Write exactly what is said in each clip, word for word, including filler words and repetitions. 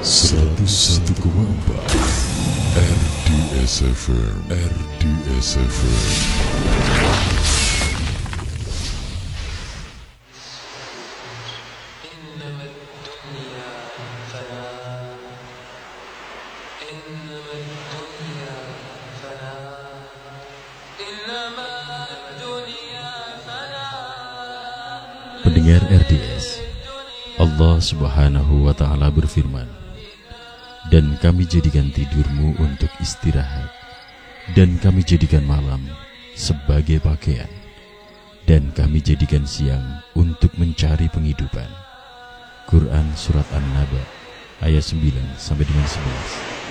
seratus satu koma empat R D S F M R D S F M. Pendengar R D S, Allah Subhanahu wa Ta'ala berfirman, "Dan kami jadikan tidurmu untuk istirahat, dan kami jadikan malam sebagai pakaian, dan kami jadikan siang untuk mencari penghidupan." Quran Surat An-Naba ayat sembilan sampai dengan sebelas.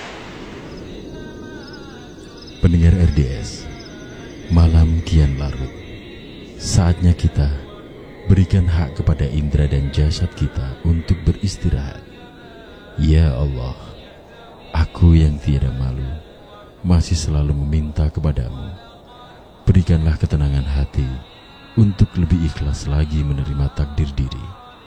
Pendengar R D S, malam kian larut. Saatnya kita berikan hak kepada indera dan jasad kita untuk beristirahat. Ya Allah, aku yang tiada malu masih selalu meminta kepadamu. Berikanlah ketenangan hati untuk lebih ikhlas lagi menerima takdir diri.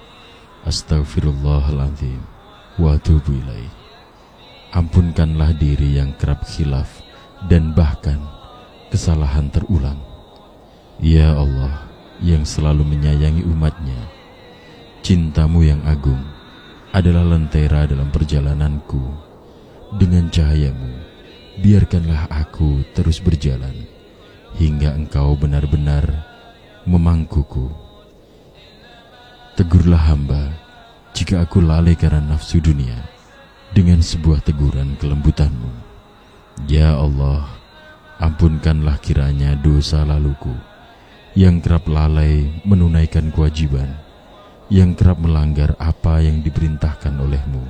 Astaghfirullahaladzim wa atubu ilaih. Ampunkanlah diri yang kerap khilaf dan bahkan kesalahan terulang. Ya Allah yang selalu menyayangi umatnya, cintamu yang agung adalah lentera dalam perjalananku. Dengan cahayamu, biarkanlah aku terus berjalan hingga engkau benar-benar memangkuku. Tegurlah hamba jika aku lalai karena nafsu dunia dengan sebuah teguran kelembutanmu. Ya Allah, ampunkanlah kiranya dosa laluku yang kerap lalai menunaikan kewajiban, yang kerap melanggar apa yang diperintahkan olehmu.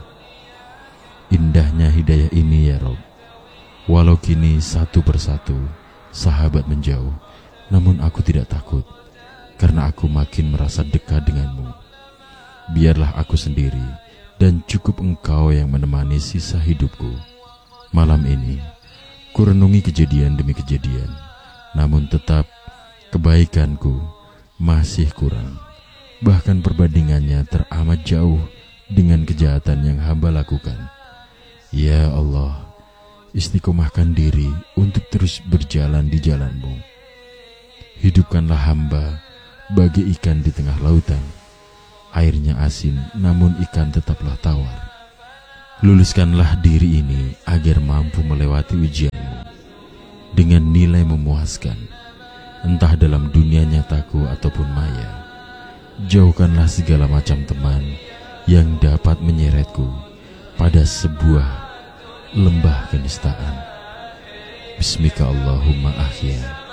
Indahnya hidayah ini ya Rabb. Walau kini satu persatu sahabat menjauh, namun aku tidak takut, karena aku makin merasa dekat denganmu. Biarlah aku sendiri dan cukup engkau yang menemani sisa hidupku. Malam ini kurenungi kejadian demi kejadian, namun tetap kebaikanku masih kurang. Bahkan perbandingannya teramat jauh dengan kejahatan yang hamba lakukan. Ya Allah, istiqomahkan diri untuk terus berjalan di jalan-Mu. Hidupkanlah hamba bagi ikan di tengah lautan. Airnya asin, namun ikan tetaplah tawar. Luluskanlah diri ini agar mampu melewati ujian-Mu dengan nilai memuaskan, entah dalam dunia nyataku ataupun maya. Jauhkanlah segala macam teman yang dapat menyeretku pada sebuah lembah kenistaan. Bismika Allahumma ahya